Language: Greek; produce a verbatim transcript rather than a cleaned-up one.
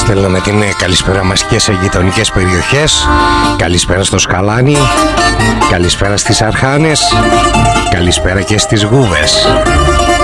στέλνουμε την καλησπέρα μας και σε γειτονικές περιοχές. Καλησπέρα στο Σκαλάνι, καλησπέρα στις Αρχάνες, καλησπέρα και στις Γούβες.